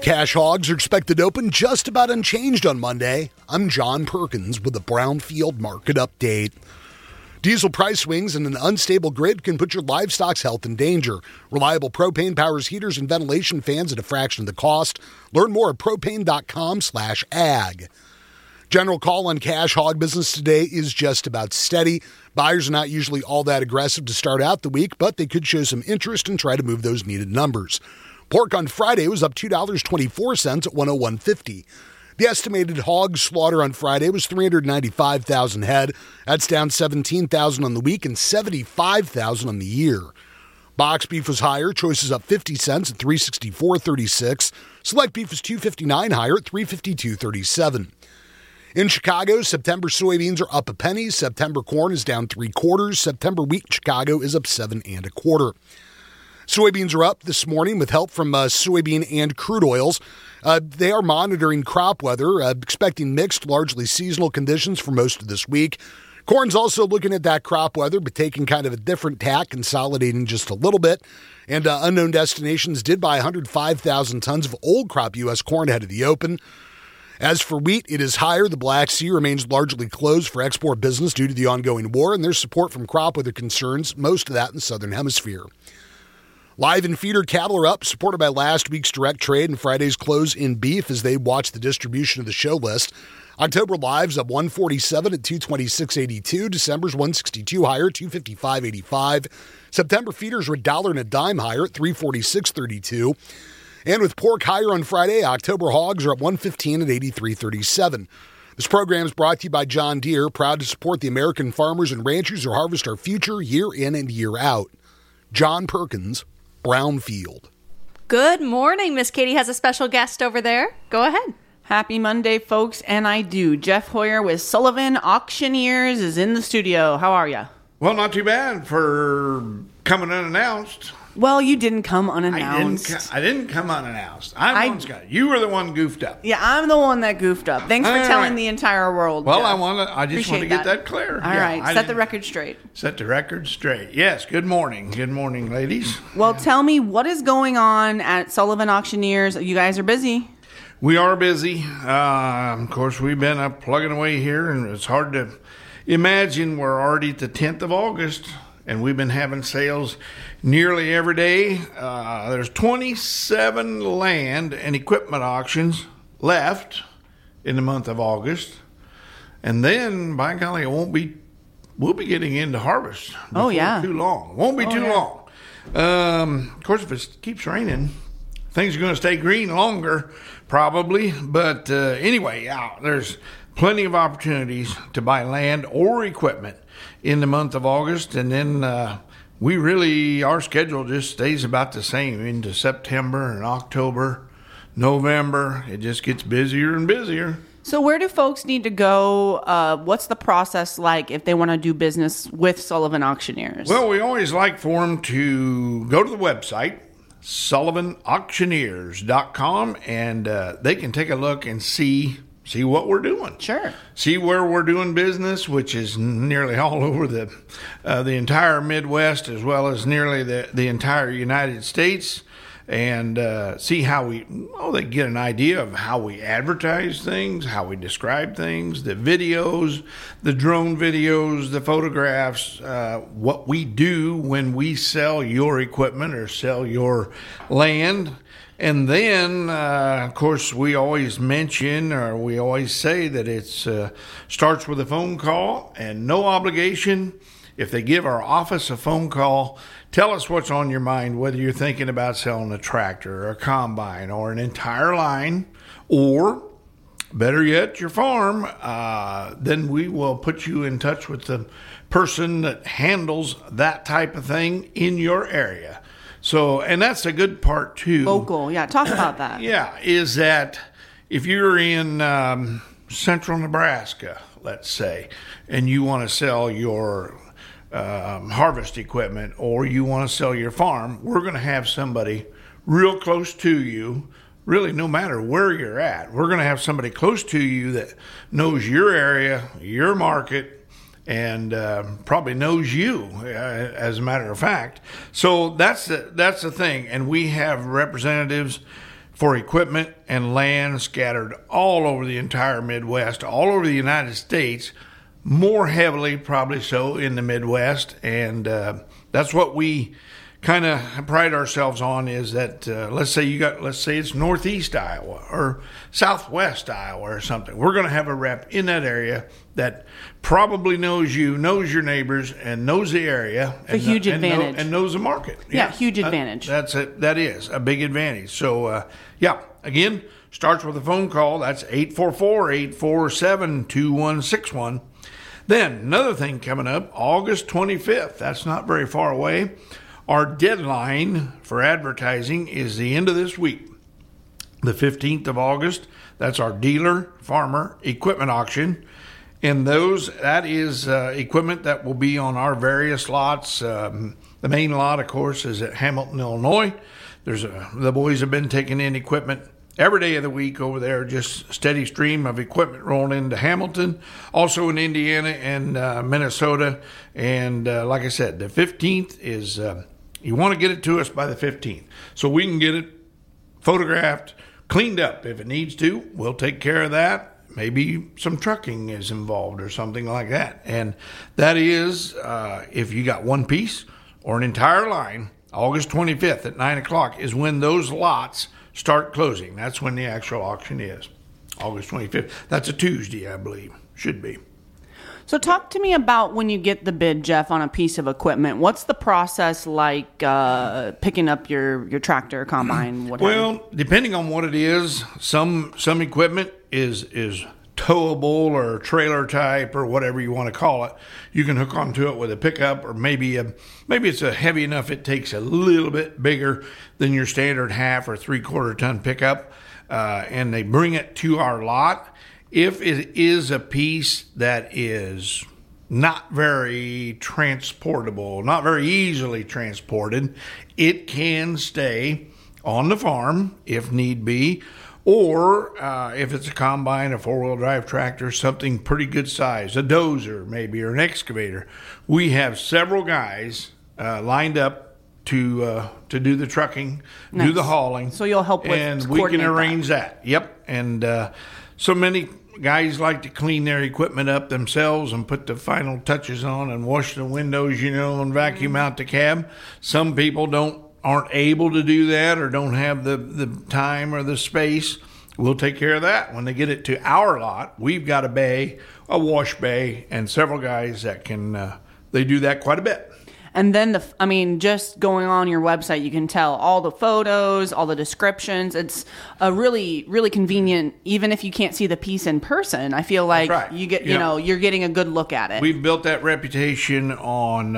Cash hogs are expected to open just about unchanged on Monday. I'm John Perkins with the Brownfield Market Update. Diesel price swings and an unstable grid can put your livestock's health in danger. Reliable propane powers heaters and ventilation fans at a fraction of the cost. Learn more at propane.com/ag. General call on cash hog business today is just about steady. Buyers are not usually all that aggressive to start out the week, but they could show some interest and try to move those needed numbers. Pork on Friday was up $2.24 at $101.50. The estimated hog slaughter on Friday was 395,000 head. That's down 17,000 on the week and 75,000 on the year. Box beef was higher. Choices up 50 cents at $364.36. Select beef was $2.59 higher at $352.37. In Chicago, September soybeans are up a penny. September corn is down 3/4. September wheat in Chicago is up 7 1/4. Soybeans are up this morning with help from soybean and crude oils. They are monitoring crop weather, expecting mixed, largely seasonal conditions for most of this week. Corn's also looking at that crop weather, but taking kind of a different tack, consolidating just a little bit. And Unknown Destinations did buy 105,000 tons of old crop U.S. corn ahead of the open. As for wheat, it is higher. The Black Sea remains largely closed for export business due to the ongoing war, and there's support from crop weather concerns, most of that in the Southern Hemisphere. Live and feeder cattle are up, supported by last week's direct trade and Friday's close in beef as they watch the distribution of the show list. October lives up 147 at 226.82. December's 162 higher, 255.85. September feeders are $1 and a dime higher at 346.32. And with pork higher on Friday, October hogs are up 115 at 83.37. This program is brought to you by John Deere, proud to support the American farmers and ranchers who harvest our future year in and year out. John Perkins, Brownfield. Good morning. Miss Katie has a special guest over there. Go ahead. Happy Monday, folks, and I do. Jeff Hoyer with Sullivan Auctioneers is in the studio. How are you? Well, not too bad for coming unannounced. Well, you didn't come unannounced. I didn't come unannounced. You were the one goofed up. Yeah, I'm the one that goofed up. Thanks for telling the entire world. Well, Jeff. I just want to get that clear. All right, set the record straight. Set the record straight. Yes, good morning. Good morning, ladies. Well, tell me, what is going on at Sullivan Auctioneers? You guys are busy. We are busy. Of course, we've been plugging away here, and it's hard to imagine we're already at the 10th of August. And we've been having sales nearly every day. There's 27 land and equipment auctions left in the month of August. And then, by golly, we'll be getting into harvest before too long. Won't be too long. Of course, if it keeps raining, things are going to stay green longer, probably. But anyway, there's plenty of opportunities to buy land or equipment in the month of August, and then our schedule just stays about the same into September and October, November. It just gets busier and busier. So where do folks need to go? What's the process like if they want to do business with Sullivan Auctioneers? Well, we always like for them to go to the website, SullivanAuctioneers.com, and they can take a look and see what we're doing. Sure. See where we're doing business, which is nearly all over the entire Midwest, as well as nearly the entire United States, and see how they get an idea of how we advertise things, how we describe things, the videos, the drone videos, the photographs, what we do when we sell your equipment or sell your land. And then, of course, we always mention, or we always say that it starts with a phone call and no obligation. If they give our office a phone call, tell us what's on your mind, whether you're thinking about selling a tractor or a combine or an entire line, or better yet, your farm, then we will put you in touch with the person that handles that type of thing in your area. So, and that's a good part too. Local, yeah. Talk about that. Is that if you're in central Nebraska, let's say, and you want to sell your harvest equipment or you want to sell your farm, we're going to have somebody real close to you. Really, no matter where you're at, we're going to have somebody close to you that knows your area, your market, and probably knows you, as a matter of fact. So that's the thing. And we have representatives for equipment and land scattered all over the entire Midwest, all over the United States, more heavily probably so in the Midwest. And that's what we kind of pride ourselves on, is that let's say it's Northeast Iowa or Southwest Iowa or something. We're going to have a rep in that area that probably knows you, knows your neighbors, and knows the area. A huge advantage. And knows the market. Yeah, huge advantage. That is a big advantage. So, again, starts with a phone call. That's 844-847-2161. Then another thing coming up, August 25th. That's not very far away. Our deadline for advertising is the end of this week, the 15th of August. That's our dealer farmer equipment auction. And that is equipment that will be on our various lots. The main lot, of course, is at Hamilton, Illinois. The boys have been taking in equipment every day of the week over there, just steady stream of equipment rolling into Hamilton, also in Indiana and Minnesota. And like I said, the 15th is, you want to get it to us by the 15th so we can get it photographed, cleaned up. If it needs to, we'll take care of that. Maybe some trucking is involved or something like that. And that is, if you got one piece or an entire line, August 25th at 9 o'clock is when those lots start closing. That's when the actual auction is, August 25th. That's a Tuesday, I believe. Should be. So talk to me about when you get the bid, Jeff, on a piece of equipment. What's the process like picking up your tractor, combine, whatever? Well, depending on what it is, some equipment is towable or trailer type or whatever you want to call it. You can hook onto it with a pickup, or maybe it's a heavy enough it takes a little bit bigger than your standard half or 3/4 ton pickup, and they bring it to our lot. If it is a piece that is not very transportable, not very easily transported, it can stay on the farm if need be. Or if it's a combine, a four-wheel drive tractor, something pretty good size, a dozer maybe, or an excavator. We have several guys lined up to do the trucking, Nice. do the hauling. So you'll help with and we can arrange that. Yep. And so many guys like to clean their equipment up themselves and put the final touches on and wash the windows, and vacuum out the cab. Some people aren't able to do that or don't have the time or the space. We'll take care of that. When they get it to our lot, we've got a wash bay, and several guys that can, they do that quite a bit. And then just going on your website, you can tell all the photos, all the descriptions. It's a really, really convenient, even if you can't see the piece in person. I feel like right. you get, you're getting a good look at it. We've built that reputation on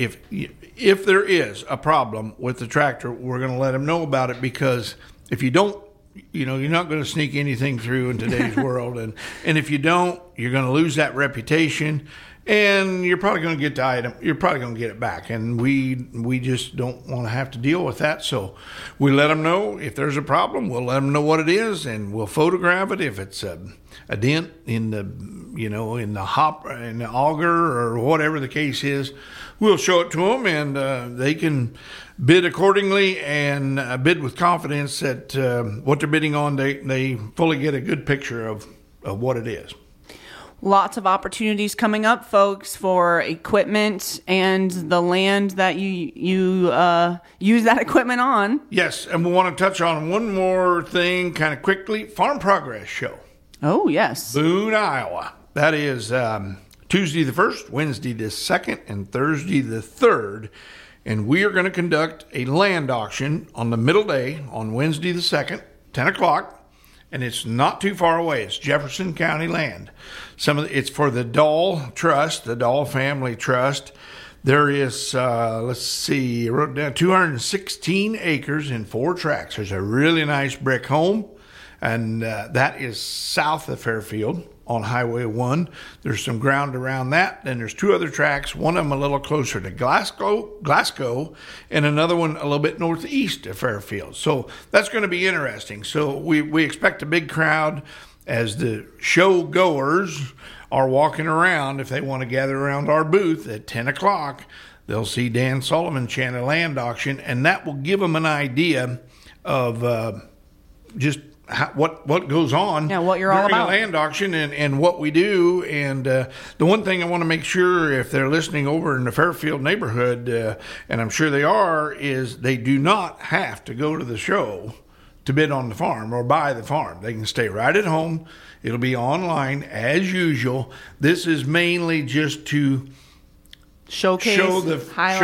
if there is a problem with the tractor, we're going to let them know about it, because if you don't, you're not going to sneak anything through in today's world. And if you don't, you're going to lose that reputation. And you're probably going to get the item. You're probably going to get it back, and we just don't want to have to deal with that. So we let them know if there's a problem. We'll let them know what it is, and we'll photograph it. If it's a dent in the in the hop, in the auger, or whatever the case is, we'll show it to them, and they can bid accordingly and bid with confidence that what they're bidding on, they fully get a good picture of what it is. Lots of opportunities coming up, folks, for equipment and the land that you use that equipment on. Yes, and we want to touch on one more thing kind of quickly. Farm Progress Show. Oh, yes. Boone, Iowa. That is Tuesday the 1st, Wednesday the 2nd, and Thursday the 3rd. And we are going to conduct a land auction on the middle day on Wednesday the 2nd, 10 o'clock. And it's not too far away. It's Jefferson County land. It's for the Dahl Trust, the Dahl Family Trust. There is, I wrote down 216 acres in 4 tracts. There's a really nice brick home, and that is south of Fairfield on Highway 1. There's some ground around that. Then there's 2 other tracts, one of them a little closer to Glasgow, and another one a little bit northeast of Fairfield. So that's going to be interesting. So we expect a big crowd as the show goers are walking around. If they want to gather around our booth at 10 o'clock, they'll see Dan Sullivan chant a land auction, and that will give them an idea of just what goes on. Yeah, what you're all during about. a land auction and what we do. And the one thing I want to make sure, if they're listening over in the Fairfield neighborhood, and I'm sure they are, is they do not have to go to the show to bid on the farm or buy the farm. They can stay right at home. It'll be online as usual. This is mainly just to Showcase the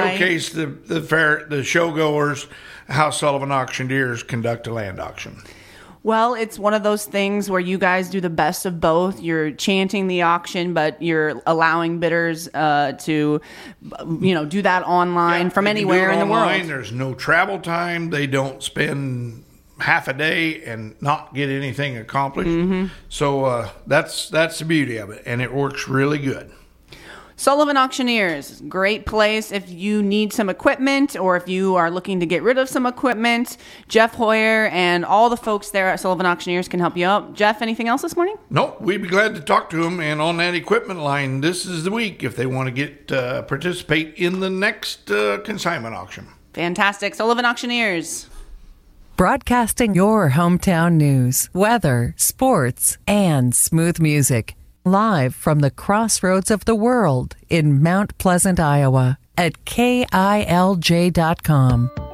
showgoers how Sullivan Auctioneers conduct a land auction. Well, it's one of those things where you guys do the best of both. You're chanting the auction, but you're allowing bidders to, do that online from anywhere in the world. There's no travel time. They don't spend half a day and not get anything accomplished. Mm-hmm. So that's the beauty of it, and it works really good. Sullivan Auctioneers, great place if you need some equipment or if you are looking to get rid of some equipment. Jeff Hoyer and all the folks there at Sullivan Auctioneers can help you out. Jeff, anything else this morning? Nope, we'd be glad to talk to them. And on that equipment line, this is the week if they want to get participate in the next consignment auction. Fantastic. Sullivan Auctioneers. Broadcasting your hometown news, weather, sports, and smooth music. Live from the crossroads of the world in Mount Pleasant, Iowa at KILJ.com.